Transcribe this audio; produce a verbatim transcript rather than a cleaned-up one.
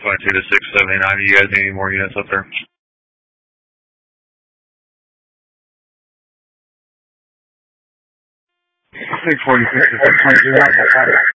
twenty-two to six seventy-nine. Do you guys need any more units up there? six forty-six to six twenty-two.